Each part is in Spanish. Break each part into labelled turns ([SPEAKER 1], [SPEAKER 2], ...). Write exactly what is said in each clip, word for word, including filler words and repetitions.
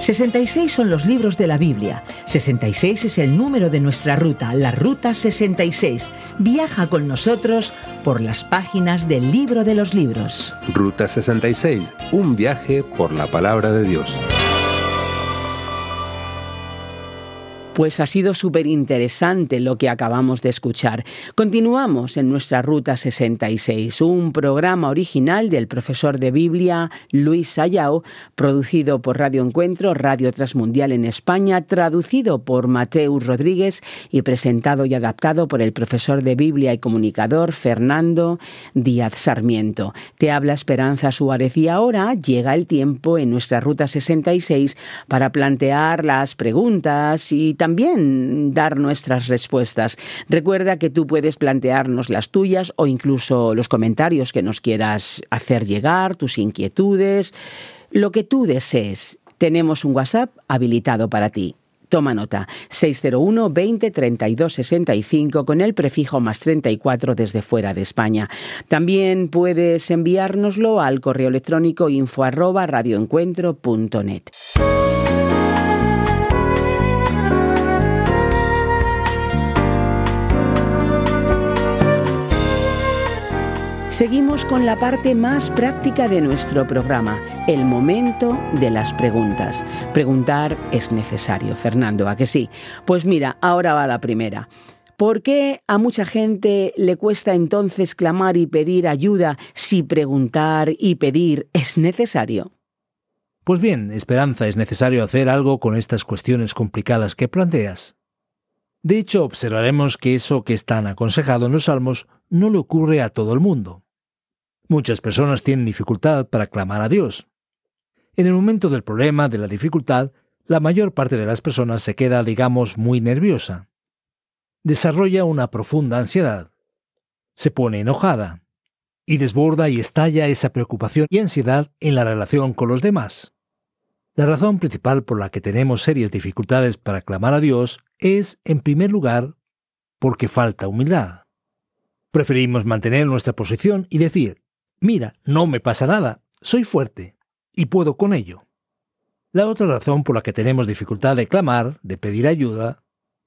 [SPEAKER 1] sesenta y seis son los libros de la Biblia. sesenta y seis es el número de nuestra ruta, la Ruta sesenta y seis. Viaja con nosotros por las páginas del Libro de los Libros.
[SPEAKER 2] Ruta sesenta y seis, un viaje por la palabra de Dios.
[SPEAKER 1] Pues ha sido súper interesante lo que acabamos de escuchar. Continuamos en nuestra Ruta sesenta y seis, un programa original del profesor de Biblia Luis Sayao, producido por Radio Encuentro, Radio Transmundial en España, traducido por Mateus Rodríguez y presentado y adaptado por el profesor de Biblia y comunicador Fernando Díaz Sarmiento. Te habla Esperanza Suárez y ahora llega el tiempo en nuestra Ruta sesenta y seis para plantear las preguntas y también dar nuestras respuestas. Recuerda que tú puedes plantearnos las tuyas o incluso los comentarios que nos quieras hacer llegar, tus inquietudes, lo que tú desees. Tenemos un WhatsApp habilitado para ti. Toma nota, seis cero uno, veinte, treinta y dos, sesenta y cinco con el prefijo más treinta y cuatro desde fuera de España. También puedes enviárnoslo al correo electrónico info arroba radioencuentro punto net. Seguimos con la parte más práctica de nuestro programa, el momento de las preguntas. Preguntar es necesario, Fernando, ¿a que sí? Pues mira, ahora va la primera. ¿Por qué a mucha gente le cuesta entonces clamar y pedir ayuda si preguntar y pedir es necesario?
[SPEAKER 3] Pues bien, Esperanza, es necesario hacer algo con estas cuestiones complicadas que planteas. De hecho, observaremos que eso que es tan aconsejado en los Salmos no le ocurre a todo el mundo. Muchas personas tienen dificultad para clamar a Dios. En el momento del problema, de la dificultad, la mayor parte de las personas se queda, digamos, muy nerviosa. Desarrolla una profunda ansiedad. Se pone enojada. Y desborda y estalla esa preocupación y ansiedad en la relación con los demás. La razón principal por la que tenemos serias dificultades para clamar a Dios es, en primer lugar, porque falta humildad. Preferimos mantener nuestra posición y decir, mira, no me pasa nada, soy fuerte y puedo con ello. La otra razón por la que tenemos dificultad de clamar, de pedir ayuda,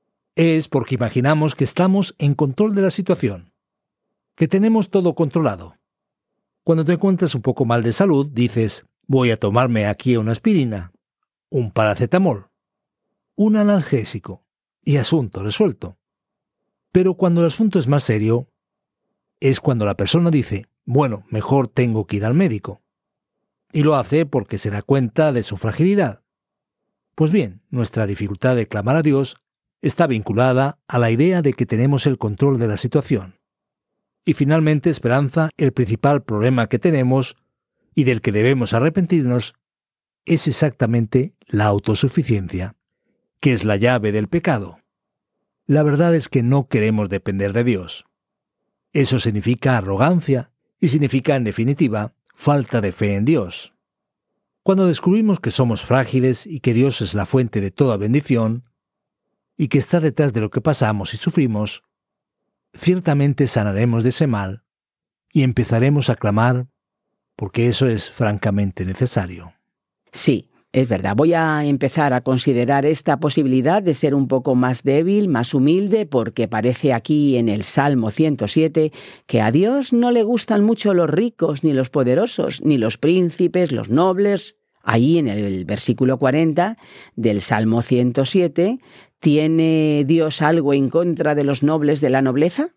[SPEAKER 3] es porque imaginamos que estamos en control de la situación, que tenemos todo controlado. Cuando te encuentras un poco mal de salud, dices, voy a tomarme aquí una aspirina, un paracetamol, un analgésico y asunto resuelto. Pero cuando el asunto es más serio, es cuando la persona dice, bueno, mejor tengo que ir al médico. Y lo hace porque se da cuenta de su fragilidad. Pues bien, nuestra dificultad de clamar a Dios está vinculada a la idea de que tenemos el control de la situación. Y finalmente, Esperanza, el principal problema que tenemos y del que debemos arrepentirnos es exactamente la autosuficiencia, que es la llave del pecado. La verdad es que no queremos depender de Dios. Eso significa arrogancia y significa, en definitiva, falta de fe en Dios. Cuando descubrimos que somos frágiles y que Dios es la fuente de toda bendición y que está detrás de lo que pasamos y sufrimos, ciertamente sanaremos de ese mal y empezaremos a clamar porque eso es francamente necesario.
[SPEAKER 1] Sí, es verdad. Voy a empezar a considerar esta posibilidad de ser un poco más débil, más humilde, porque parece aquí en el Salmo ciento siete que a Dios no le gustan mucho los ricos, ni los poderosos, ni los príncipes, los nobles. Ahí en el versículo cuarenta del Salmo ciento siete, ¿tiene Dios algo en contra de los nobles de la nobleza?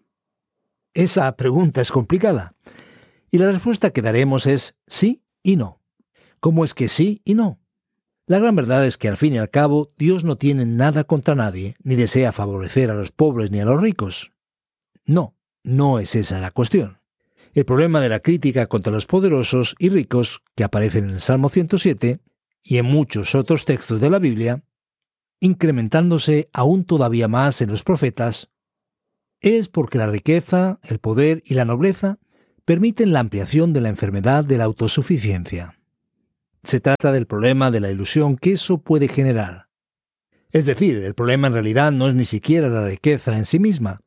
[SPEAKER 3] Esa pregunta es complicada. Y la respuesta que daremos es sí y no. ¿Cómo es que sí y no? La gran verdad es que al fin y al cabo Dios no tiene nada contra nadie, ni desea favorecer a los pobres ni a los ricos. No, no es esa la cuestión. El problema de la crítica contra los poderosos y ricos que aparecen en el Salmo ciento siete y en muchos otros textos de la Biblia, incrementándose aún todavía más en los profetas, es porque la riqueza, el poder y la nobleza permiten la ampliación de la enfermedad de la autosuficiencia. Se trata del problema de la ilusión que eso puede generar. Es decir, el problema en realidad no es ni siquiera la riqueza en sí misma,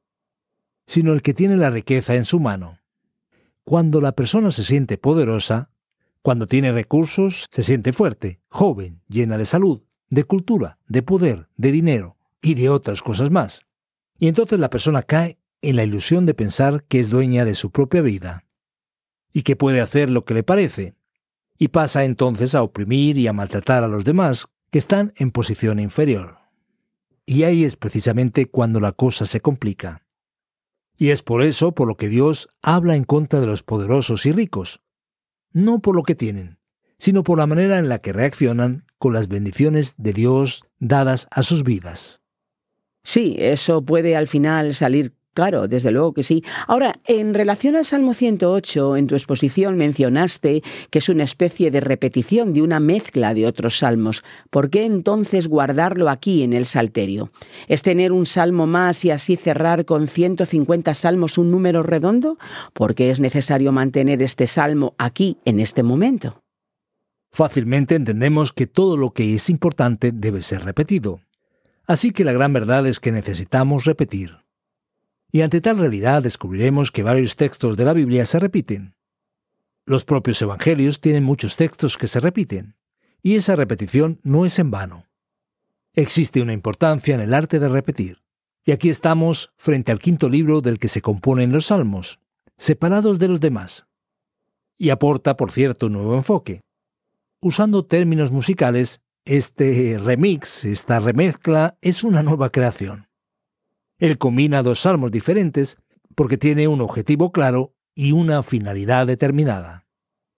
[SPEAKER 3] sino el que tiene la riqueza en su mano. Cuando la persona se siente poderosa, Cuando tiene recursos, se siente fuerte, joven, llena de salud, de cultura, de poder, de dinero y de otras cosas más. Y entonces la persona cae en la ilusión de pensar que es dueña de su propia vida y que puede hacer lo que le parece, y pasa entonces a oprimir y a maltratar a los demás que están en posición inferior. Y ahí es precisamente cuando la cosa se complica. Y es por eso por lo que Dios habla en contra de los poderosos y ricos, no por lo que tienen, sino por la manera en la que reaccionan con las bendiciones de Dios dadas a sus vidas.
[SPEAKER 1] Sí, eso puede al final salir claro, desde luego que sí. Ahora, en relación al Salmo ciento ocho, en tu exposición mencionaste que es una especie de repetición de una mezcla de otros salmos. ¿Por qué entonces guardarlo aquí en el Salterio? ¿Es tener un salmo más y así cerrar con ciento cincuenta salmos un número redondo? ¿Por qué es necesario mantener este salmo aquí en este momento?
[SPEAKER 3] Fácilmente entendemos que todo lo que es importante debe ser repetido. Así que la gran verdad es que necesitamos repetir. Y ante tal realidad descubriremos que varios textos de la Biblia se repiten. Los propios evangelios tienen muchos textos que se repiten, y esa repetición no es en vano. Existe una importancia en el arte de repetir, y aquí estamos frente al quinto libro del que se componen los salmos, separados de los demás. Y aporta, por cierto, un nuevo enfoque. Usando términos musicales, este remix, esta remezcla, es una nueva creación. Él combina dos salmos diferentes porque tiene un objetivo claro y una finalidad determinada.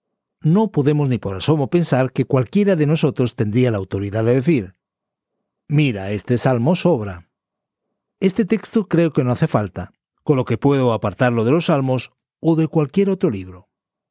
[SPEAKER 3] No podemos ni por asomo pensar que cualquiera de nosotros tendría la autoridad de decir: mira, este salmo sobra. Este texto creo que no hace falta, con lo que puedo apartarlo de los salmos o de cualquier otro libro.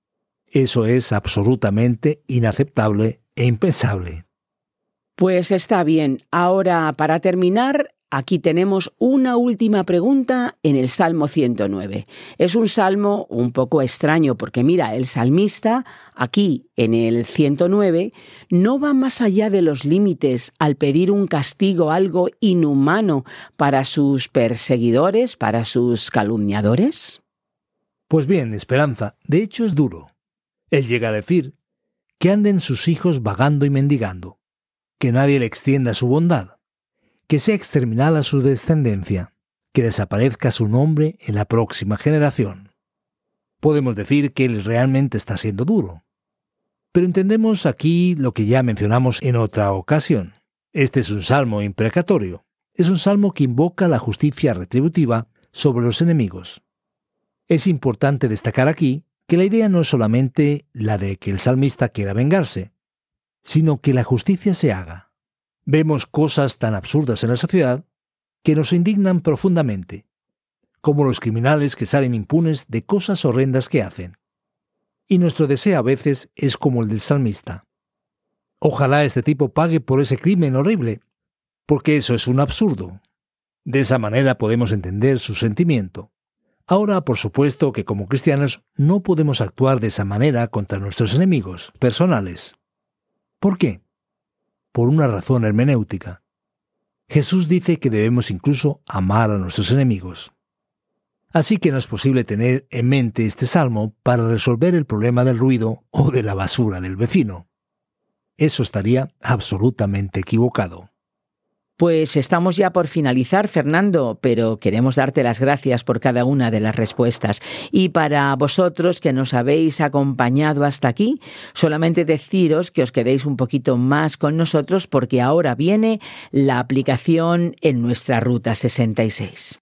[SPEAKER 3] Eso es absolutamente inaceptable e impensable.
[SPEAKER 1] Pues está bien. Ahora, para terminar, aquí tenemos una última pregunta en el Salmo ciento nueve. Es un salmo un poco extraño porque, mira, el salmista aquí en el ciento nueve no va más allá de los límites al pedir un castigo algo inhumano para sus perseguidores, para sus calumniadores.
[SPEAKER 3] Pues bien, Esperanza, de hecho es duro. Él llega a decir que anden sus hijos vagando y mendigando, que nadie le extienda su bondad, que sea exterminada su descendencia, que desaparezca su nombre en la próxima generación. Podemos decir que él realmente está siendo duro. Pero entendemos aquí lo que ya mencionamos en otra ocasión. Este es un salmo imprecatorio. Es un salmo que invoca la justicia retributiva sobre los enemigos. Es importante destacar aquí que la idea no es solamente la de que el salmista quiera vengarse, sino que la justicia se haga. Vemos cosas tan absurdas en la sociedad que nos indignan profundamente, como los criminales que salen impunes de cosas horrendas que hacen. Y nuestro deseo a veces es como el del salmista. Ojalá este tipo pague por ese crimen horrible, porque eso es un absurdo. De esa manera podemos entender su sentimiento. Ahora, por supuesto que como cristianos no podemos actuar de esa manera contra nuestros enemigos personales. ¿Por qué? Por una razón hermenéutica. Jesús dice que debemos incluso amar a nuestros enemigos. Así que no es posible tener en mente este salmo para resolver el problema del ruido o de la basura del vecino. Eso estaría absolutamente equivocado.
[SPEAKER 1] Pues estamos ya por finalizar, Fernando, pero queremos darte las gracias por cada una de las respuestas. Y para vosotros que nos habéis acompañado hasta aquí, solamente deciros que os quedéis un poquito más con nosotros porque ahora viene la aplicación en nuestra Ruta sesenta y seis.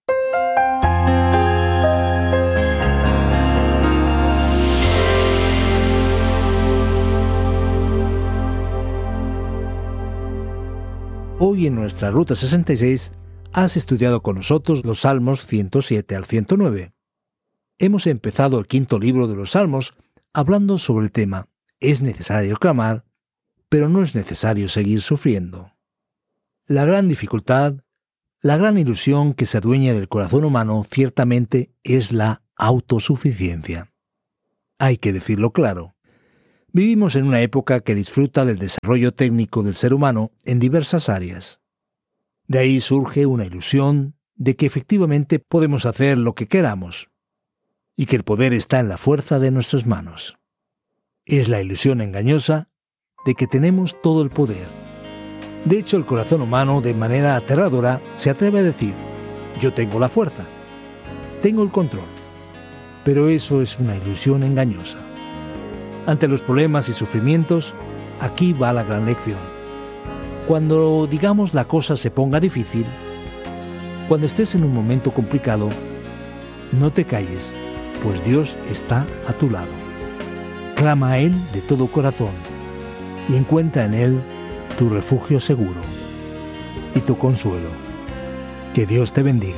[SPEAKER 3] Hoy en nuestra Ruta sesenta y seis has estudiado con nosotros los Salmos ciento siete al ciento nueve. Hemos empezado el quinto libro de los Salmos hablando sobre el tema «Es necesario clamar, pero no es necesario seguir sufriendo». La gran dificultad, la gran ilusión que se adueña del corazón humano ciertamente es la autosuficiencia. Hay que decirlo claro. Vivimos en una época que disfruta del desarrollo técnico del ser humano en diversas áreas. De ahí surge una ilusión de que efectivamente podemos hacer lo que queramos y que el poder está en la fuerza de nuestras manos. Es la ilusión engañosa de que tenemos todo el poder. De hecho, el corazón humano, de manera aterradora, se atreve a decir: yo tengo la fuerza, tengo el control. Pero eso es una ilusión engañosa. Ante los problemas y sufrimientos, aquí va la gran lección. Cuando, digamos, la cosa se ponga difícil, cuando estés en un momento complicado, no te calles, pues Dios está a tu lado. Clama a Él de todo corazón y encuentra en Él tu refugio seguro y tu consuelo. Que Dios te bendiga.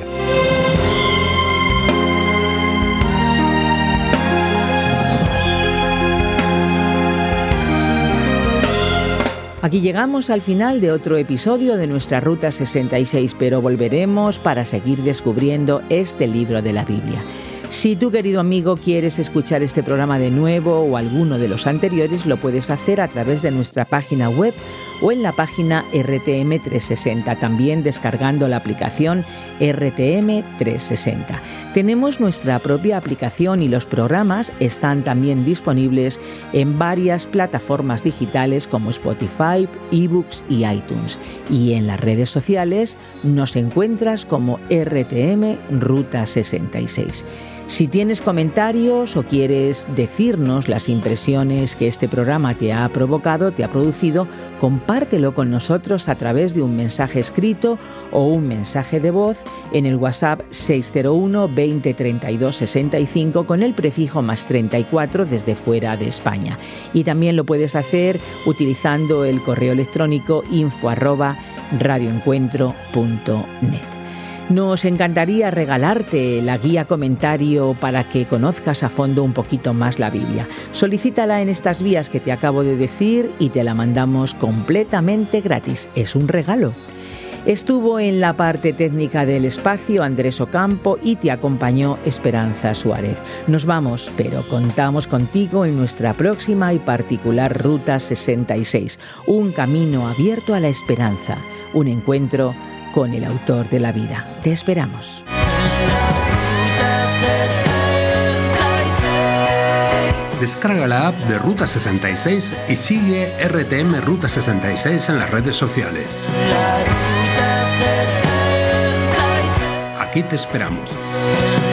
[SPEAKER 1] Aquí llegamos al final de otro episodio de nuestra Ruta sesenta y seis, pero volveremos para seguir descubriendo este libro de la Biblia. Si tú, querido amigo, quieres escuchar este programa de nuevo o alguno de los anteriores, lo puedes hacer a través de nuestra página web o en la página R T M trescientos sesenta, también descargando la aplicación R T M trescientos sesenta. Tenemos nuestra propia aplicación y los programas están también disponibles en varias plataformas digitales como Spotify, eBooks y iTunes. Y en las redes sociales nos encuentras como R T M Ruta sesenta y seis. Si tienes comentarios o quieres decirnos las impresiones que este programa te ha provocado, te ha producido, compártelo con nosotros a través de un mensaje escrito o un mensaje de voz en el WhatsApp seis cero uno, veinte, treinta y dos, sesenta y cinco con el prefijo más treinta y cuatro desde fuera de España. Y también lo puedes hacer utilizando el correo electrónico info arroba radioencuentro punto net. Nos encantaría regalarte la guía comentario para que conozcas a fondo un poquito más la Biblia. Solicítala en estas vías que te acabo de decir y te la mandamos completamente gratis. Es un regalo. Estuvo en la parte técnica del espacio Andrés Ocampo y te acompañó Esperanza Suárez. Nos vamos, pero contamos contigo en nuestra próxima y particular Ruta sesenta y seis. Un camino abierto a la esperanza. Un encuentro con el autor de la vida. Te esperamos.
[SPEAKER 2] Descarga la app de Ruta sesenta y seis y sigue R T M Ruta sesenta y seis en las redes sociales. Aquí te esperamos.